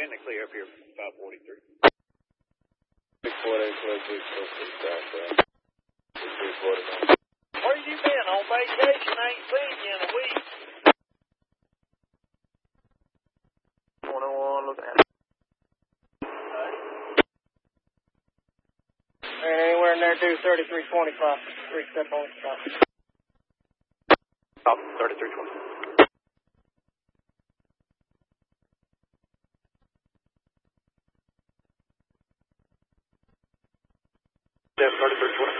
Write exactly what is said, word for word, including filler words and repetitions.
and the clear up here, five forty-three. six forty-eight, twenty-six, twenty-six, six forty-nine. Where you been? On vacation? I ain't seen you in a week. twenty-one, look at it. Anywhere in there, do thirty-three twenty-five. Three step on stop. Stop, thirty-three twenty-five. Yeah, thirty-three twenty-five.